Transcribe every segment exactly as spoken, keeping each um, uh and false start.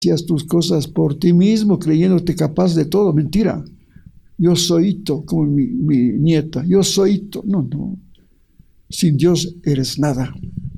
hacías tus cosas por ti mismo, creyéndote capaz de todo. Mentira. Yo soyito, como mi, mi nieta. Yo soyito. No, no. Sin Dios eres nada.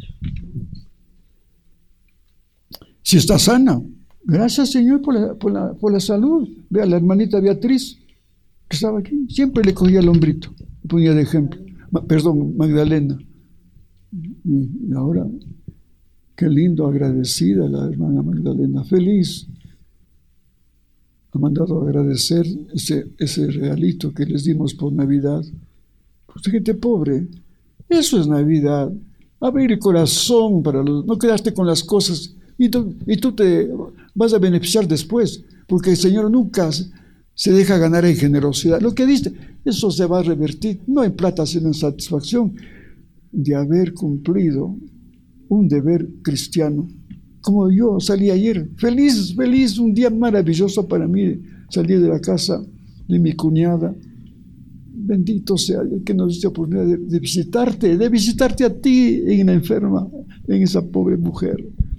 Si estás sana, gracias, Señor, por la, por la, por la salud. Vea, la hermanita Beatriz, que estaba aquí, siempre le cogía el hombrito, ponía de ejemplo. Ma, perdón, Magdalena. Y, y ahora, qué lindo, agradecida la hermana Magdalena, feliz. Ha mandado a agradecer ese, ese regalito que les dimos por Navidad. Pues gente pobre, eso es Navidad. Abrir el corazón para los, no quedarte con las cosas y tú, y tú te vas a beneficiar después, porque el Señor nunca se deja ganar en generosidad. Lo que diste, eso se va a revertir, no en plata, sino en satisfacción de haber cumplido un deber cristiano. Como yo salí ayer, feliz, feliz, un día maravilloso para mí, salí de la casa de mi cuñada. Bendito sea el que nos dio la oportunidad de, de visitarte, de visitarte a ti en la enferma, en esa pobre mujer.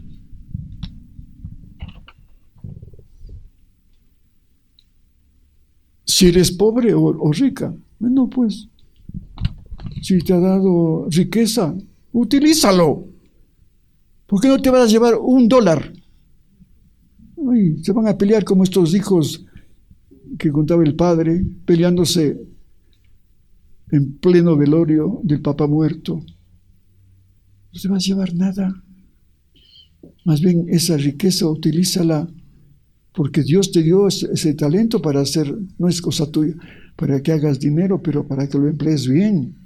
Si eres pobre o, o rica, bueno, pues, si te ha dado riqueza, utilízalo. ¿Por qué no te vas a llevar un dólar? Ay, se van a pelear como estos hijos que contaba el padre, peleándose en pleno velorio del papá muerto. No te vas a llevar nada. Más bien esa riqueza utilízala, porque Dios te dio ese, ese talento para hacer, no es cosa tuya, para que hagas dinero, pero para que lo emplees bien.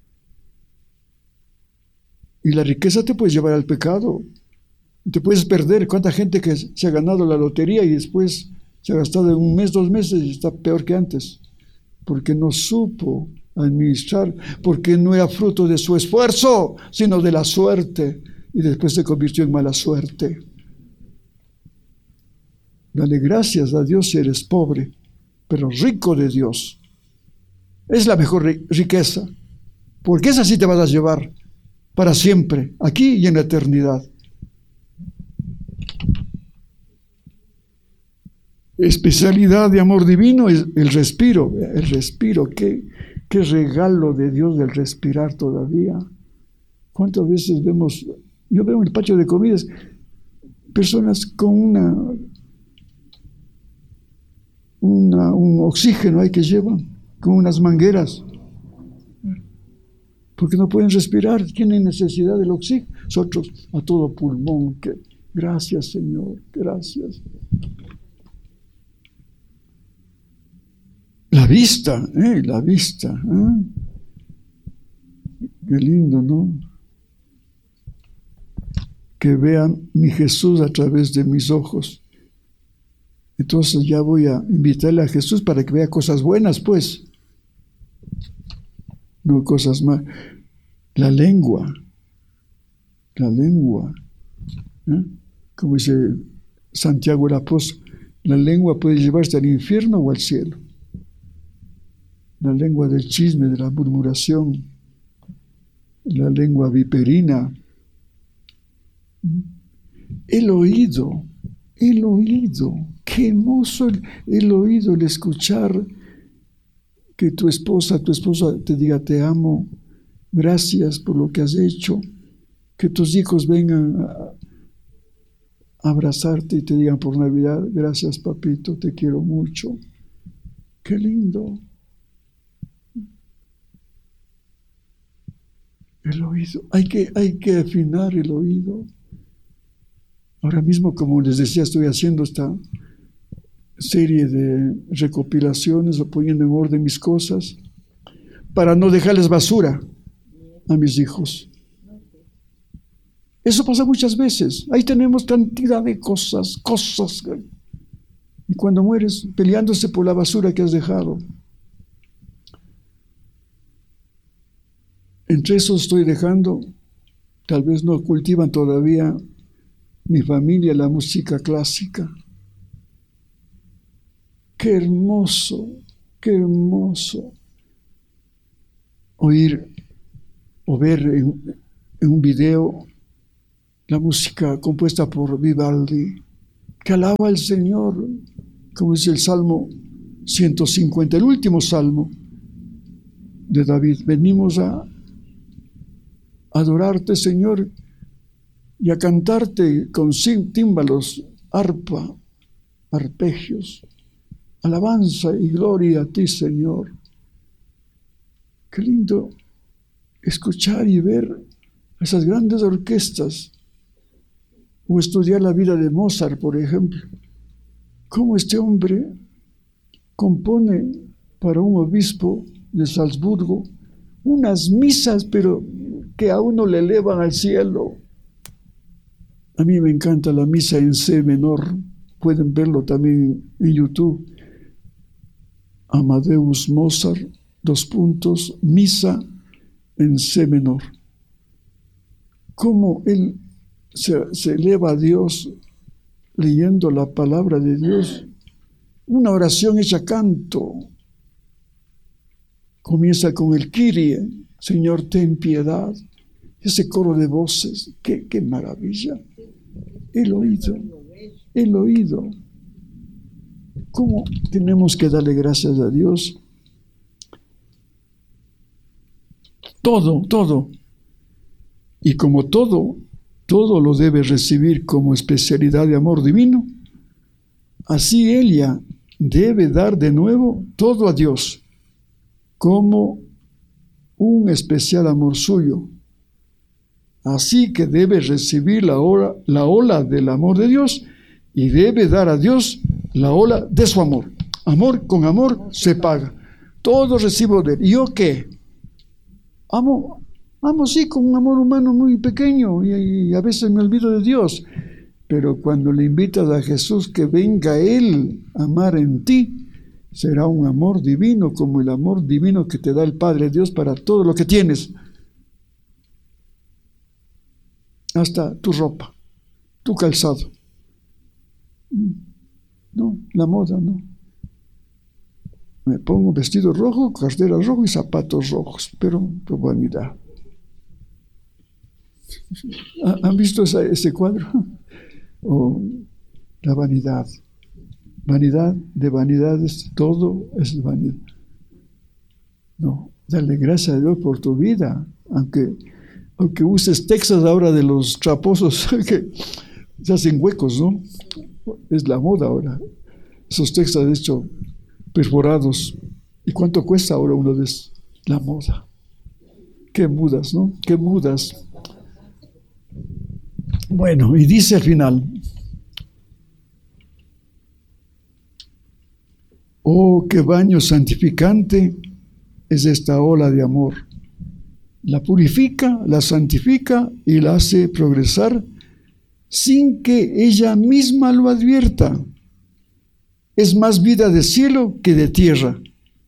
Y la riqueza te puede llevar al pecado. Te puedes perder. ¿Cuánta gente que se ha ganado la lotería y después se ha gastado en un mes, dos meses y está peor que antes? Porque no supo administrar, porque no era fruto de su esfuerzo, sino de la suerte. Y después se convirtió en mala suerte. Dale gracias a Dios si eres pobre, pero rico de Dios. Es la mejor riqueza, porque esa sí te vas a llevar para siempre, aquí y en la eternidad. Especialidad de amor divino es el respiro. El respiro, qué, qué regalo de Dios del respirar todavía. ¿Cuántas veces vemos, yo veo en el patio de comidas, personas con una, una un oxígeno ahí que llevan, con unas mangueras, porque no pueden respirar, tienen necesidad del oxígeno. Nosotros a todo pulmón, que gracias, Señor, gracias. La vista, eh, la vista, ¿eh? Qué lindo, ¿no? Que vean mi Jesús a través de mis ojos. Entonces ya voy a invitarle a Jesús para que vea cosas buenas, pues. No cosas malas. La lengua, la lengua, ¿eh? Como dice Santiago el apóstol, la lengua puede llevarse al infierno o al cielo. La lengua del chisme, de la murmuración, la lengua viperina. El oído, el oído, qué hermoso el, el oído, el escuchar que tu esposa, tu esposa te diga te amo, gracias por lo que has hecho, que tus hijos vengan a, a abrazarte y te digan por Navidad, gracias papito, te quiero mucho. Qué lindo. El oído, hay que, hay que afinar el oído. Ahora mismo, como les decía, estoy haciendo esta serie de recopilaciones, o poniendo en orden mis cosas, para no dejarles basura a mis hijos. Eso pasa muchas veces. Ahí tenemos cantidad de cosas, cosas. Y cuando mueres, peleándose por la basura que has dejado. Entre esos estoy dejando, tal vez no cultivan todavía mi familia la música clásica. Qué hermoso, qué hermoso oír o ver en, en un video la música compuesta por Vivaldi. que alaba al Señor, como dice el Salmo ciento cincuenta, el último Salmo de David. Venimos a adorarte, Señor, y a cantarte con tímbalos, arpa, arpegios, alabanza y gloria a ti, Señor. Qué lindo escuchar y ver esas grandes orquestas, o estudiar la vida de Mozart, por ejemplo. Cómo este hombre compone para un obispo de Salzburgo unas misas, pero que a uno le elevan al cielo. A mí me encanta la misa en C menor, pueden verlo también en YouTube. Amadeus Mozart, dos puntos, misa en C menor. Cómo él se, se eleva a Dios leyendo la palabra de Dios, una oración hecha canto. Comienza con el Kyrie, Señor, ten piedad. Ese coro de voces, qué, qué maravilla. El oído, el oído. ¿Cómo tenemos que darle gracias a Dios? Todo, todo. Y como todo, todo lo debe recibir como especialidad de amor divino, así ella debe dar de nuevo todo a Dios como un especial amor suyo. Así que debe recibir la ola, la ola del amor de Dios y debe dar a Dios la ola de su amor. Amor con amor se paga. Todo recibo de él. ¿Y yo qué? Amo, amo sí con un amor humano muy pequeño y, y a veces me olvido de Dios. Pero cuando le invitas a Jesús que venga Él a amar en ti, será un amor divino como el amor divino que te da el Padre Dios para todo lo que tienes. Hasta tu ropa, tu calzado. No, la moda no. Me pongo vestido rojo, cartera roja y zapatos rojos, pero por vanidad. ¿Han visto esa, ese cuadro? O la vanidad. Vanidad de vanidades, todo es vanidad. No, dale gracias a Dios por tu vida, aunque, aunque uses Texas ahora de los traposos que se hacen huecos, ¿no? Es la moda ahora. Esos Texas, de hecho, perforados. ¿Y cuánto cuesta ahora uno de esos? La moda. Qué mudas, ¿no? Qué mudas. Bueno, y dice al final: oh, qué baño santificante es esta ola de amor. La purifica, la santifica y la hace progresar sin que ella misma lo advierta. Es más vida de cielo que de tierra.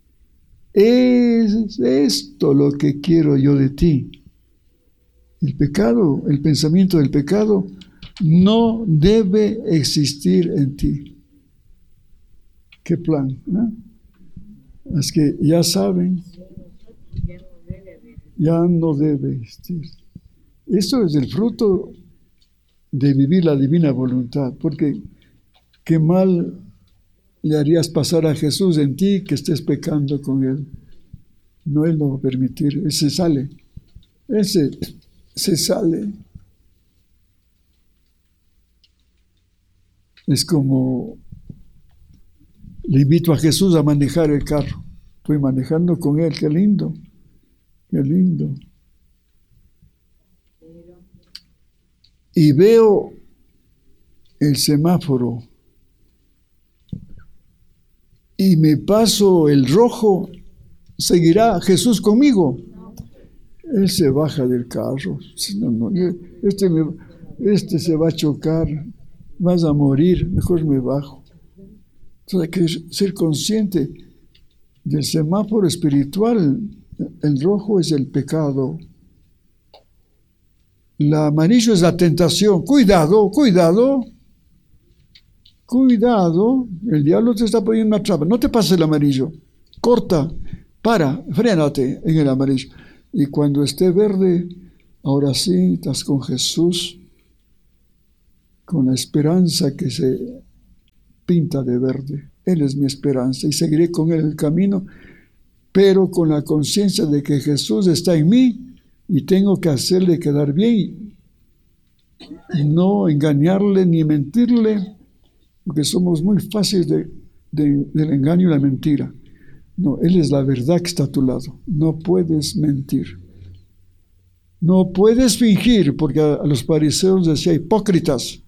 Es esto lo que quiero yo de ti. El pecado, el pensamiento del pecado no debe existir en ti. ¿Qué plan? ¿Eh? Es que ya saben, ya no debe existir. Eso es el fruto de vivir la divina voluntad, porque qué mal le harías pasar a Jesús en ti que estés pecando con Él. No, Él no va a permitir, Él se sale, Él se, se sale. Es como le invito a Jesús a manejar el carro. Estoy manejando con Él, qué lindo, qué lindo. Y veo el semáforo y me paso el rojo, ¿seguirá Jesús conmigo? Él se baja del carro. No, no, este, me, este se va a chocar, vas a morir, mejor me bajo. Entonces hay que ser consciente del semáforo espiritual. El rojo es el pecado. El amarillo es la tentación. Cuidado, cuidado. Cuidado. El diablo te está poniendo una trampa. No te pases el amarillo. Corta, para, frénate en el amarillo. Y cuando esté verde, ahora sí, estás con Jesús. con la esperanza que se pinta de verde. Él es mi esperanza y seguiré con Él el camino, pero con la conciencia de que Jesús está en mí y tengo que hacerle quedar bien y no engañarle ni mentirle, porque somos muy fáciles de, de, del engaño y la mentira. No, Él es la verdad que está a tu lado. No puedes mentir. No puedes fingir, porque a, a los fariseos decía hipócritas.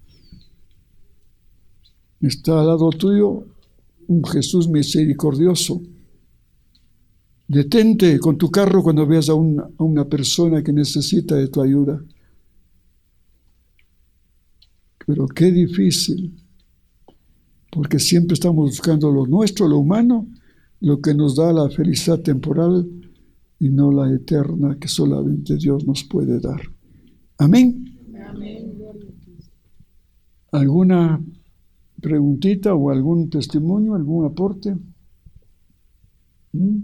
Está al lado tuyo un Jesús misericordioso. Detente con tu carro cuando veas a una, a una persona que necesita de tu ayuda. Pero qué difícil, porque siempre estamos buscando lo nuestro, lo humano, lo que nos da la felicidad temporal y no la eterna que solamente Dios nos puede dar. Amén. Amén. ¿Alguna preguntita o algún testimonio, algún aporte? ¿Mm?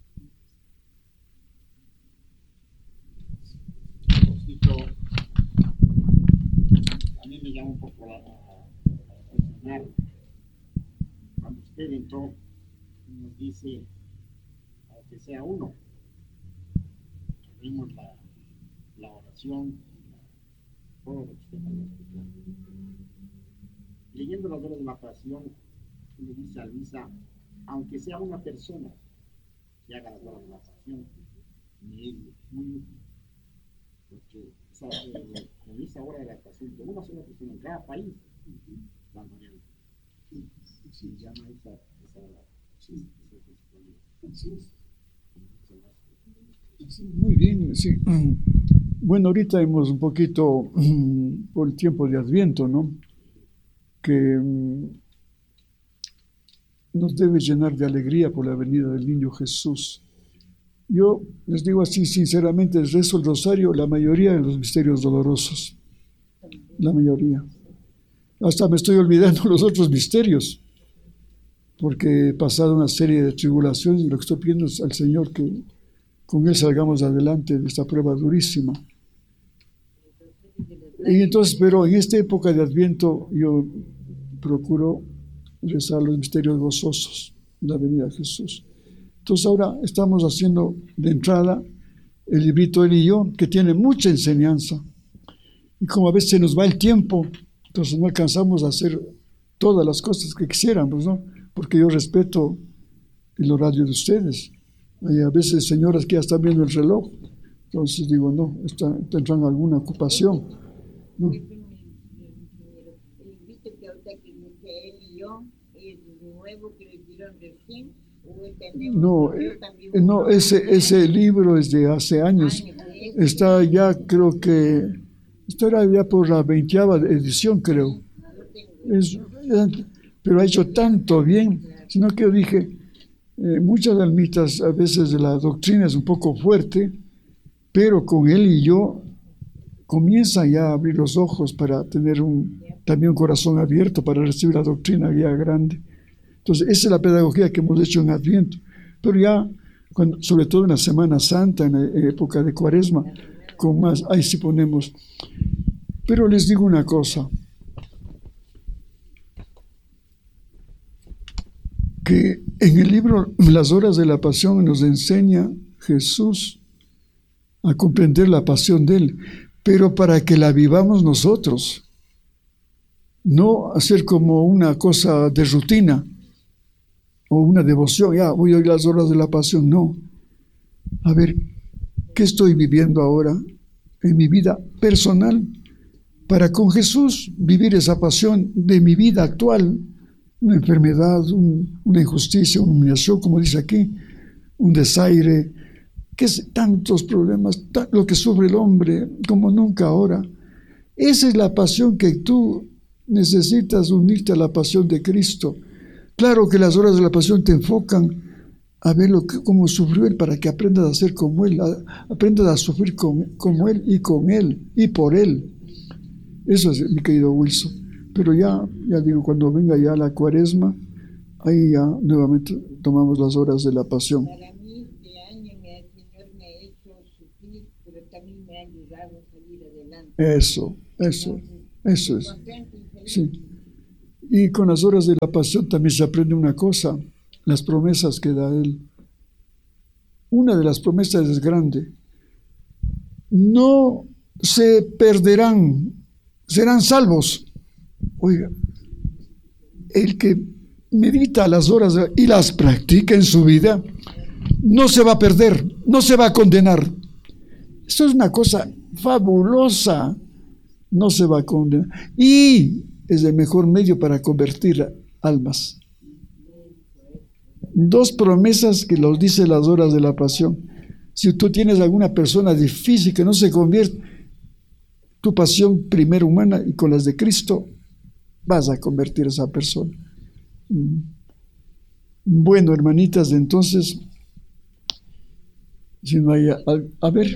A mí me llama un poco a cuestionar. Cuando usted entró, nos dice, aunque sea uno, vimos la, la oración, todo lo que usted nos explicó. Leyendo las horas de la pasión, le dice a Luisa, aunque sea una persona que haga las horas de la pasión, me es muy útil. Porque esa, eh, con esa hora de la pasión, con una sola persona en cada país, van variando. Se llama esa, esa, esa, esa, Sí, muy bien, sí. Bueno, ahorita hemos un poquito por el tiempo de Adviento, ¿no? Que nos debe llenar de alegría por la venida del niño Jesús. Yo les digo así sinceramente, rezo el rosario, la mayoría de los misterios dolorosos, la mayoría. Hasta me estoy olvidando los otros misterios, porque he pasado una serie de tribulaciones y lo que estoy pidiendo es al Señor que con Él salgamos adelante de esta prueba durísima. Y entonces, pero en esta época de Adviento yo procuro rezar los misterios gozosos de la venida de Jesús. Entonces ahora estamos haciendo de entrada el librito Él y yo, que tiene mucha enseñanza. Y como a veces se nos va el tiempo, entonces no alcanzamos a hacer todas las cosas que quisiéramos, ¿no? Porque yo respeto el horario de ustedes. Hay a veces señoras que ya están viendo el reloj, entonces digo, no, están, tendrán alguna ocupación, ¿no? El librito que ahorita que dice Él y yo, ¿es nuevo que le dieron recién? No, eh, no ese, ese libro es de hace años. Está ya, creo que, esto era ya por la veinteava edición, creo. Es, pero ha hecho tanto bien, sino que yo dije, eh, muchas almitas, a veces la doctrina es un poco fuerte, pero con Él y yo comienza ya a abrir los ojos para tener un, también un corazón abierto para recibir la doctrina ya grande. Entonces, esa es la pedagogía que hemos hecho en Adviento. Pero ya, cuando, sobre todo en la Semana Santa, en la época de Cuaresma, con más, ahí sí ponemos. Pero les digo una cosa, que en el libro Las Horas de la Pasión nos enseña Jesús a comprender la pasión de Él, pero para que la vivamos nosotros, no hacer como una cosa de rutina, o una devoción, ya voy a oír las horas de la pasión, no. A ver, ¿qué estoy viviendo ahora en mi vida personal para con Jesús vivir esa pasión de mi vida actual? Una enfermedad, un, una injusticia, una humillación, como dice aquí, un desaire, que es tantos problemas, lo que sufre el hombre como nunca ahora. Esa es la pasión que tú necesitas unirte a la pasión de Cristo. Claro que las horas de la pasión te enfocan a ver lo que, cómo sufrió Él para que aprendas a ser como Él, a, aprendas a sufrir con, como Él y con Él y por Él. Eso es, mi querido Wilson. Pero ya, ya digo, cuando venga ya la Cuaresma, ahí ya nuevamente tomamos las horas de la pasión. Para mí este año me, el Señor me ha hecho sufrir, pero también me ha ayudado a salir adelante. Eso, eso, Entonces, eso es. contento y Sí. Y con las horas de la pasión también se aprende una cosa, las promesas que da Él. Una de las promesas es grande. No se perderán, serán salvos. Oiga, el que medita las horas y las practica en su vida, no se va a perder, no se va a condenar. Esto es una cosa fabulosa. No se va a condenar. Y es el mejor medio para convertir almas. Dos promesas que los dice las horas de la pasión. Si tú tienes alguna persona difícil que no se convierte, tu pasión primero humana y con las de Cristo, vas a convertir a esa persona. Bueno, hermanitas, entonces, si no hay, a, a ver.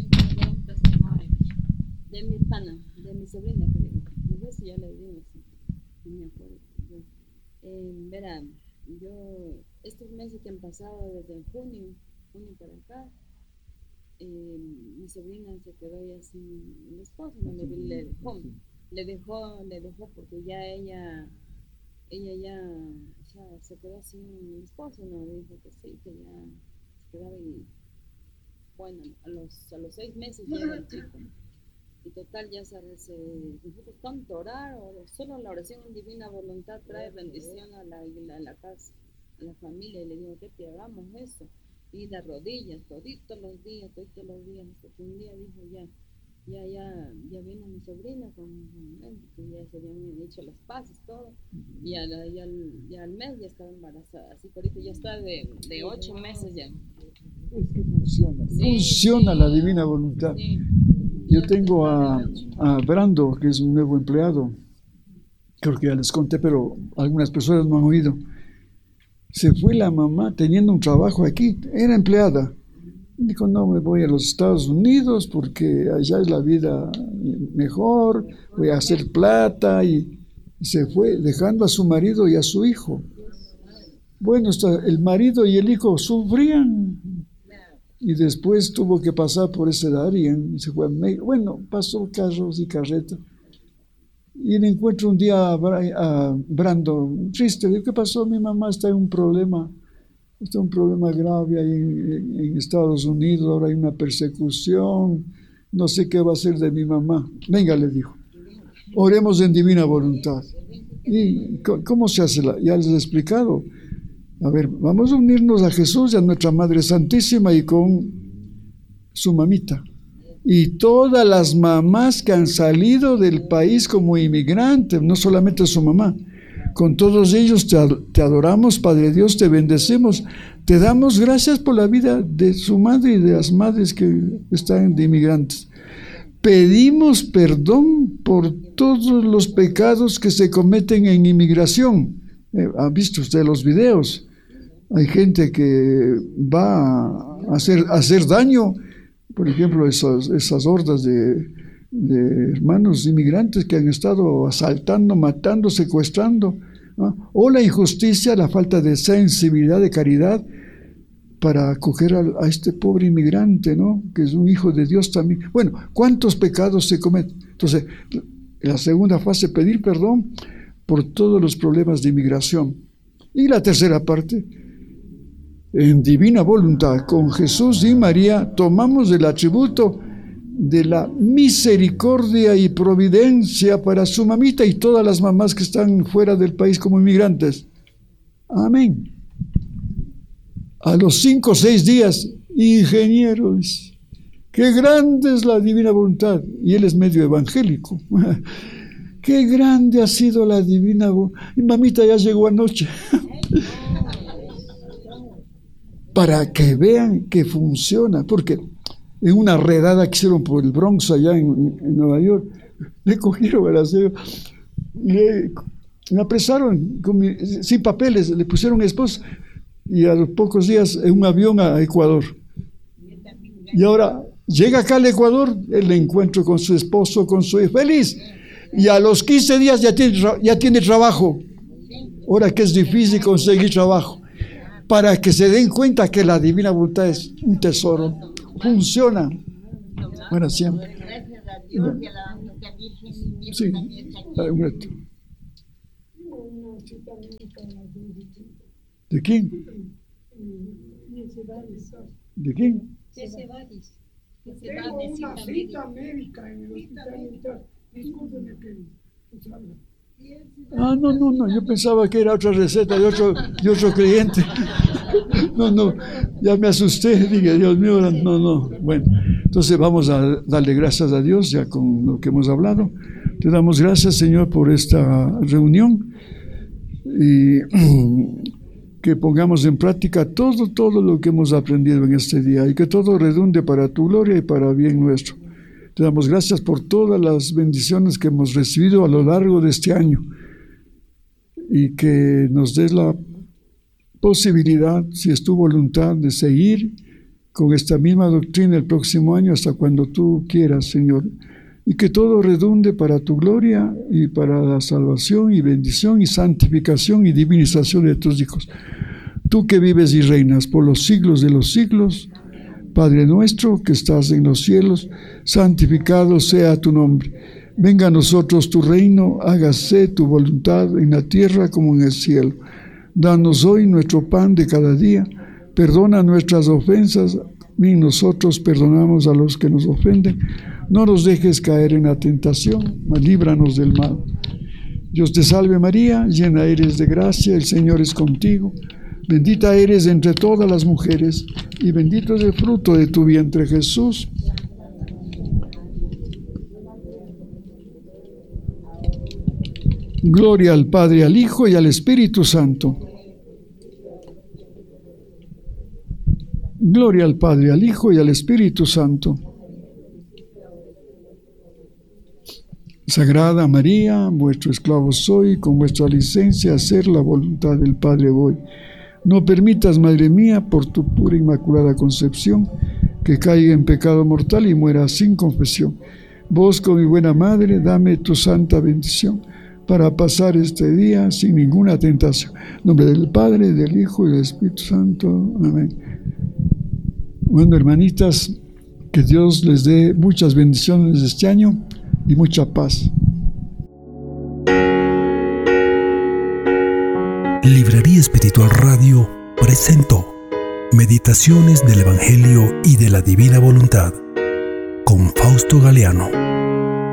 De mi hermana, de mi sobrina, creo. No sé si ya le digo, si me acuerdo. Eh, verán, yo, estos meses que han pasado desde junio, junio para acá, eh, mi sobrina se quedó ya sin el esposo, no le, le dejó, le dejó, le dejó porque ya ella, ella ya, ya se quedó sin el esposo, no, dijo que sí, que ya se quedaba y bueno, a los, a los seis meses llega el chico. Y total, ya se necesita tanto orar, o solo la oración en divina voluntad trae bendición a la, a la casa, a la familia. Y le digo, ¿qué te hagamos eso? Y de rodillas, toditos los días, toditos los días, hasta que un día dijo, ya, ya, ya, ya vino mi sobrina con, con él, que ya se habían hecho las paces, todo, y al, y al, y al mes ya estaba embarazada, así que ahorita ya está de, de ocho meses ya. Es que funciona, Sí, funciona sí, la divina voluntad. Sí. Yo tengo a, a Brando, que es un nuevo empleado, creo que ya les conté, pero algunas personas no han oído. Se fue la mamá teniendo un trabajo aquí, era empleada. Dijo, no, me voy a los Estados Unidos porque allá es la vida mejor, voy a hacer plata, y se fue dejando a su marido y a su hijo. Bueno, el marido y el hijo sufrían. Y después tuvo que pasar por ese área y se fue a México. Bueno, pasó carros y carretas. Y le encuentro un día a, a Brando, triste. Le digo, ¿qué pasó? Mi mamá está en un problema, está en un problema grave ahí en, en Estados Unidos, ahora hay una persecución, no sé qué va a hacer de mi mamá. Venga, le dijo, oremos en divina voluntad. ¿Y cómo se hace? La, ya les he explicado. A ver, vamos a unirnos a Jesús y a nuestra Madre Santísima y con su mamita. Y todas las mamás que han salido del país como inmigrantes, no solamente su mamá, con todos ellos te, te adoramos, Padre Dios, te bendecimos, te damos gracias por la vida de su madre y de las madres que están de inmigrantes. Pedimos perdón por todos los pecados que se cometen en inmigración. Eh, ¿Han visto usted los videos? Hay gente que va a hacer, a hacer daño, por ejemplo, esas, esas hordas de, de hermanos inmigrantes que han estado asaltando, matando, secuestrando, ¿no? O la injusticia, la falta de sensibilidad, de caridad, para acoger a, a este pobre inmigrante, ¿no? Que es un hijo de Dios también. Bueno, ¿cuántos pecados se cometen? Entonces, la segunda fase, pedir perdón por todos los problemas de inmigración. Y la tercera parte, en divina voluntad, con Jesús y María, tomamos el atributo de la misericordia y providencia para su mamita y todas las mamás que están fuera del país como inmigrantes. Amén. A los cinco o seis días, ingenieros, qué grande es la divina voluntad. Y él es medio evangélico. Qué grande ha sido la divina voluntad. Mi mamita ya llegó anoche. Para que vean que funciona, porque en una redada que hicieron por el Bronx allá en, en Nueva York, le cogieron a la señora, le, le apresaron con mi, sin papeles, le pusieron esposa, y a los pocos días en un avión a Ecuador. Y ahora llega acá al Ecuador, el encuentro con su esposo, con su hijo, feliz, y a los quince días ya tiene, ya tiene trabajo. Ahora que es difícil conseguir trabajo. Para que se den cuenta que la divina voluntad es un tesoro, funciona. Bueno, siempre. Gracias a Dios y a la Virgen. Sí, un reto. ¿De quién? ¿De quién? Tengo una cita médica en el hospital militar. Discúlpeme que salga. Ah, no, no, no, yo pensaba que era otra receta de otro, de otro cliente. No, no, ya me asusté, dije, Dios mío, no, no. Bueno, entonces vamos a darle gracias a Dios ya con lo que hemos hablado. Te damos gracias, Señor, por esta reunión y que pongamos en práctica todo, todo lo que hemos aprendido en este día y que todo redunde para tu gloria y para bien nuestro. Te damos gracias por todas las bendiciones que hemos recibido a lo largo de este año y que nos des la posibilidad, si es tu voluntad, de seguir con esta misma doctrina el próximo año hasta cuando tú quieras, Señor, y que todo redunde para tu gloria y para la salvación y bendición y santificación y divinización de tus hijos. Tú que vives y reinas por los siglos de los siglos, Padre nuestro que estás en los cielos, santificado sea tu nombre. Venga a nosotros tu reino, hágase tu voluntad en la tierra como en el cielo. Danos hoy nuestro pan de cada día, perdona nuestras ofensas y nosotros perdonamos a los que nos ofenden. No nos dejes caer en la tentación, mas líbranos del mal. Dios te salve María, llena eres de gracia, el Señor es contigo. Bendita eres entre todas las mujeres, y bendito es el fruto de tu vientre, Jesús. Gloria al Padre, al Hijo y al Espíritu Santo. Gloria al Padre, al Hijo y al Espíritu Santo. Sagrada María, vuestro esclavo soy, con vuestra licencia hacer la voluntad del Padre voy. No permitas, Madre mía, por tu pura inmaculada concepción, que caiga en pecado mortal y muera sin confesión. Vos, con mi buena Madre, dame tu santa bendición, para pasar este día sin ninguna tentación. En nombre del Padre, del Hijo y del Espíritu Santo. Amén. Bueno, hermanitas, que Dios les dé muchas bendiciones este año y mucha paz. Librería Espiritual Radio presentó Meditaciones del Evangelio y de la Divina Voluntad con Fausto Galeano.